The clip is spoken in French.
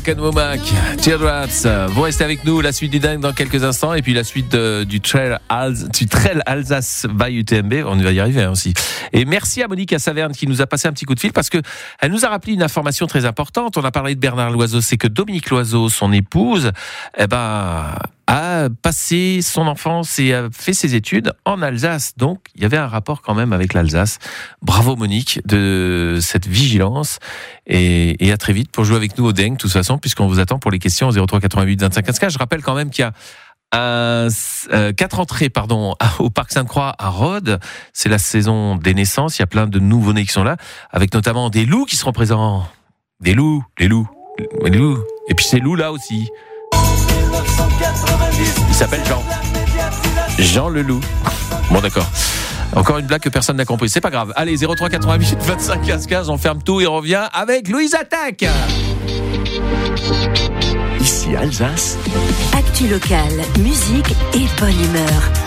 and Womack, Teardrops. Vous restez avec nous, la suite du dingue dans quelques instants, et puis la suite du Trail Alsace by UTMB. On va y arriver aussi. Et merci à Monique à Saverne qui nous a passé un petit coup de fil parce que elle nous a rappelé une information très importante. On a parlé de Bernard Loiseau, c'est que Dominique Loiseau, son épouse, a passé son enfance et a fait ses études en Alsace. Donc, il y avait un rapport quand même avec l'Alsace. Bravo Monique de cette vigilance. Et à très vite pour jouer avec nous au dingue, de toute façon, puisqu'on vous attend pour les questions au 03 88 25 15 15. Je rappelle quand même qu'il y a 4 entrées au Parc Sainte-Croix à Rhodes. C'est la saison des naissances. Il y a plein de nouveau-nés qui sont là, avec notamment des loups qui seront présents. Les loups. Et puis ces loups-là aussi. Il s'appelle Jean le loup. Bon, d'accord. Encore une blague que personne n'a compris, c'est pas grave. Allez, 03 88 25 15 15, on ferme tout et on revient avec Louise Attaque. Ici Alsace. Actu locale, musique et bonne humeur.